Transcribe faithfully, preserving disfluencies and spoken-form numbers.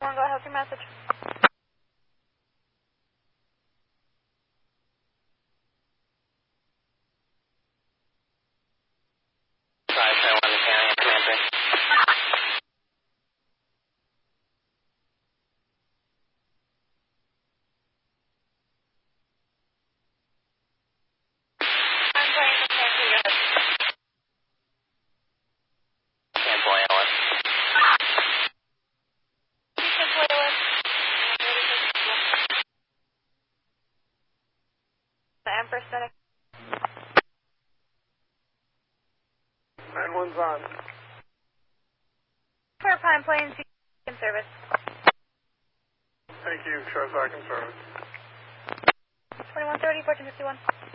Go ahead with your message. Five, I want to county, Commander. I'm going to cancel your head. Cancel A L S. Cancel A L S. The Empress Center. nine one's on. For Pine Plains, in service. Thank you, Shaw's Ark in service. twenty-one thirty, fourteen fifty-one.